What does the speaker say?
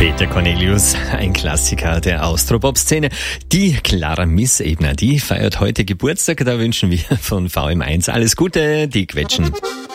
Peter Cornelius, ein Klassiker der Austropop-Szene. Die Clara Miss Ebner, die feiert heute Geburtstag. Da wünschen wir von VM1 alles Gute, die Quetschen.